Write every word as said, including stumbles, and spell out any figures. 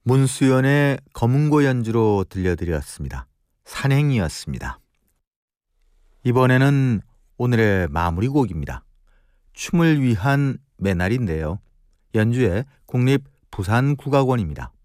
문수연의 검은고 연주로 들려드렸습니다. 산행이었습니다. 이번에는 오늘의 마무리곡입니다. 춤을 위한 매날인데요. 연주의 국립부산국악원입니다.